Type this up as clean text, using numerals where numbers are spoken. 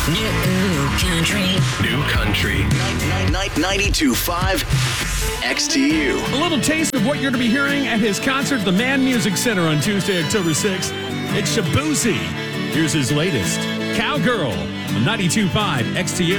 New country. New country. 92.5 XTU. A little taste of what you're going to be hearing at his concert at the Man Music Center on Tuesday, October 6th. It's Shabuzi. Here's his latest, Cowgirl, on 92.5 XTU.